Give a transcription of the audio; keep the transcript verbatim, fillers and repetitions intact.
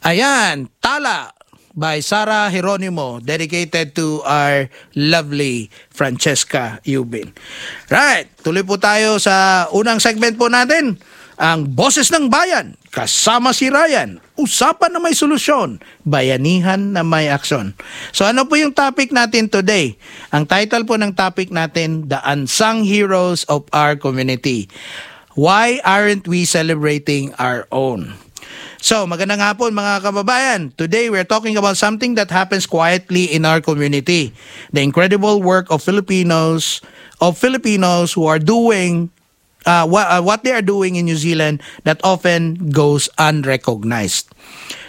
Ayan, Tala by Sara Geronimo, dedicated to our lovely Francesca Yubin. Right, tuloy po tayo sa unang segment po natin, ang Boses ng Bayan, kasama si Ryan. Usapan na may solusyon, bayanihan na may aksyon. So ano po yung topic natin today? Ang title po ng topic natin, The Unsung Heroes of Our Community. Why aren't we celebrating our own? So, magandang hapon mga kababayan. Today, we're talking about something that happens quietly in our community. The incredible work of Filipinos, of Filipinos who are doing uh, what, uh, what they are doing in New Zealand that often goes unrecognized.